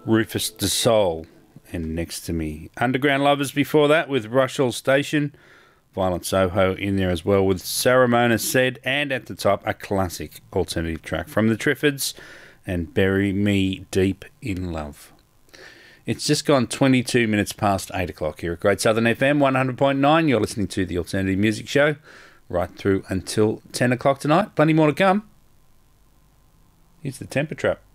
Rufus Du Sol and Next to Me. Underground Lovers before that with Rushall Station. Violent Soho in there as well with Sarah Mona Said. And at the top, a classic alternative track from the Triffids and Bury Me Deep in Love. It's just gone 22 minutes past 8 o'clock here at Great Southern FM 100.9. You're listening to the Alternative Music Show right through until 10 o'clock tonight. Plenty more to come. Here's the Temper Trap.